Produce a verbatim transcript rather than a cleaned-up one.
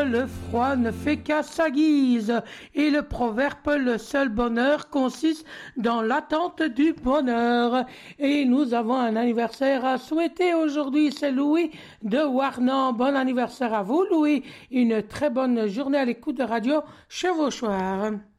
le froid ne fait qu'à sa guise. Et le proverbe, le seul bonheur consiste dans l'attente du bonheur. Et nous avons un anniversaire à souhaiter aujourd'hui, c'est Louis de Warnan. Bon anniversaire à vous, Louis. Une très bonne journée à l'écoute de Radio Chevauchoir.